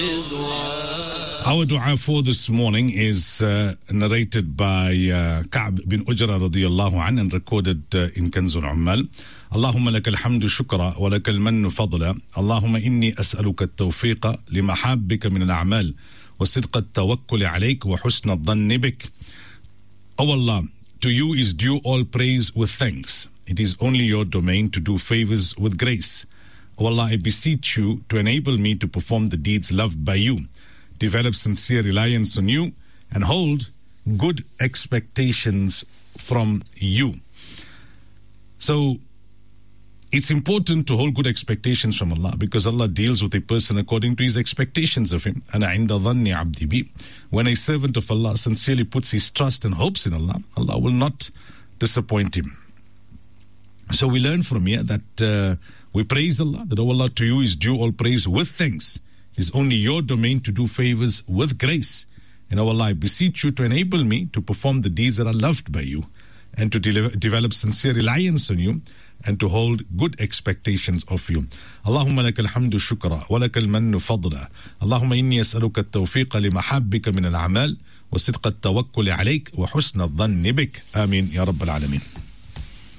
Our dua for this morning is narrated by Ka'b bin Ujra radiyallahu an and recorded in Kanzul Ummal. Allahumma lakal hamdu shukra wa lakal mannu fadla. Allahumma inni as'aluka at-tawfiqa limahabbika min al-a'mal wa sidqa at-tawakkul alayk wa husna adh-dhanni bik. O Allah, to you is due all praise with thanks. It is only your domain to do favors with grace. O Allah, I beseech you to enable me to perform the deeds loved by you, develop sincere reliance on you, and hold good expectations from you. So, it's important to hold good expectations from Allah because Allah deals with a person according to his expectations of him. Ana inda dhanni abdi bi. When a servant of Allah sincerely puts his trust and hopes in Allah, Allah will not disappoint him. So we learn from here that we praise Allah, that, oh Allah, to you is due all praise with thanks. It is only your domain to do favors with grace. And oh Allah, I beseech you to enable me to perform the deeds that are loved by you and to develop sincere reliance on you and to hold good expectations of you. Allahumma lakal hamdu shukra wa lakal mannu fadla. Allahumma inni as'aluka at-tawfiqa limahabbika min al-a'mal wa sidqa at-tawakkul alayk wa husna adh-dhanni bik. Ameen ya rabbal alameen.